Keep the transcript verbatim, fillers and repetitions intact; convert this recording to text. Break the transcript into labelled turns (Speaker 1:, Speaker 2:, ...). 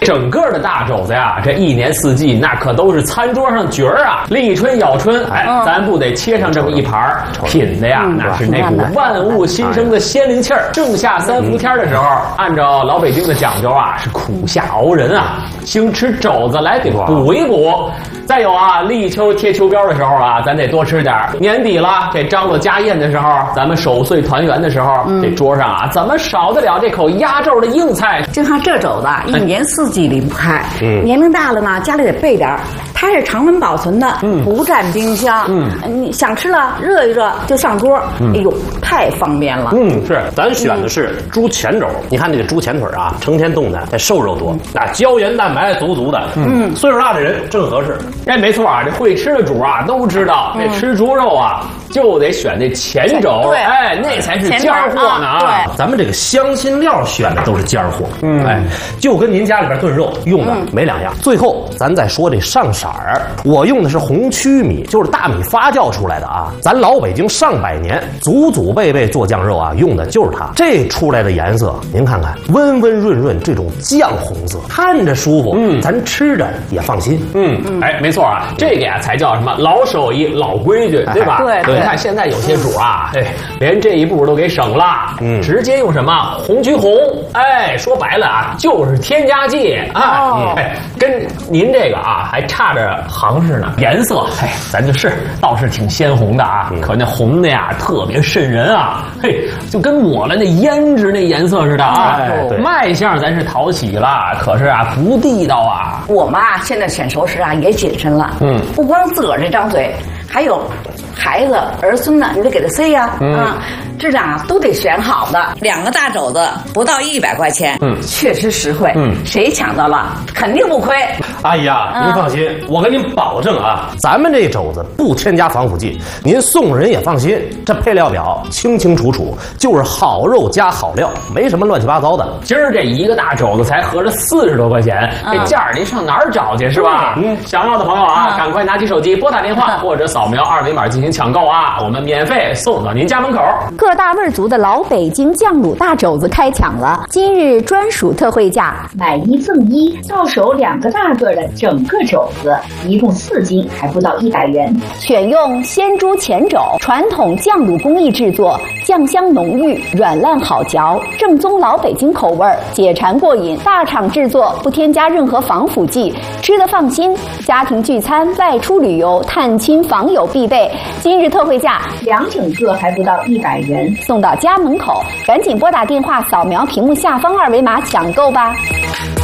Speaker 1: 整个的大肘子呀，这一年四季那可都是餐桌上角儿啊，立春咬春，哎，嗯、咱不得切上这么一盘儿，品的呀，那是那股万物新生的鲜灵气儿。盛夏三伏天的时候，按照老北京的讲究啊，是苦夏熬人啊，兴吃肘子来给补一补。再有啊，立秋贴秋膘的时候啊，咱得多吃点。年底了，这张罗家宴的时候，咱们守岁团圆的时候，嗯、这桌上啊，怎么少得了这口压轴的硬菜？
Speaker 2: 就像这肘子，一年四季离不开。嗯，年龄大了呢，家里得备点。它是常温保存的，嗯、不占冰箱。嗯，你想吃了，热一热就上桌。嗯、哎呦，太方便了。
Speaker 3: 嗯，是，咱选的是猪前肘。你看这个猪前腿啊，成天动弹，这瘦肉多，那胶原蛋白足足的。嗯，岁数大的人正合适。
Speaker 1: 哎，没错啊，这会吃的主啊都知道，这吃猪肉啊就得选这前肘，哎，那才是尖货呢啊！
Speaker 3: 对，咱们这个香辛料选的都是尖货，嗯，哎，就跟您家里边炖肉用的没两样。最后咱再说这上色儿，我用的是红曲米，就是大米发酵出来的啊。咱老北京上百年祖祖辈辈做酱肉啊，用的就是它。这出来的颜色，您看看，温温润润，这种酱红色，看着舒服，嗯，咱吃着也放心，
Speaker 1: 嗯，哎，没错啊，这个呀才叫什么老手艺、老规矩，对吧？
Speaker 2: 对对。
Speaker 1: 你看现在有些主啊，哎，连这一步都给省了，嗯，直接用什么红曲红，哎，说白了啊，就是添加剂啊，哦、哎，跟您这个啊还差着行市呢。颜色，哎，咱就是倒是挺鲜红的啊，嗯、可那红的呀特别瘆人啊，嘿，就跟抹了那胭脂那颜色似的啊。哎、卖相咱是讨喜了，可是啊不地道啊。
Speaker 2: 我们啊现在选熟食啊也谨慎了，嗯，不光自个儿这张嘴，还有孩子儿孙呢，你得给他塞呀，嗯、啊，质量啊都得选好的。两个大肘子不到一百块钱，嗯，确实实惠，嗯，谁抢到了肯定不亏。
Speaker 3: 阿姨啊，您放心，嗯、我跟您保证啊，咱们这肘子不添加防腐剂，您送人也放心。这配料表清清楚楚，就是好肉加好料，没什么乱七八糟的。
Speaker 1: 今儿这一个大肘子才合着四十多块钱，嗯、这价儿您上哪儿找去是吧？嗯，想要的朋友啊，嗯、赶快拿起手机拨打电话，或者扫描二维码进行抢购啊，我们免费送到您家门口。
Speaker 4: 各大味族的老北京酱卤大肘子开抢了，今日专属特惠价，
Speaker 5: 买一赠一，到手两个大个的整个肘子，一共四斤，还不到一百元。
Speaker 4: 选用鲜猪前肘，传统酱卤工艺制作，酱香浓郁，软烂好嚼，正宗老北京口味，解馋过瘾。大厂制作，不添加任何防腐剂，吃得放心。家庭聚餐、外出旅游、探亲访友必备。今日特惠价，
Speaker 5: 两整个还不到一百元，
Speaker 4: 送到家门口。赶紧拨打电话，扫描屏幕下方二维码抢购吧。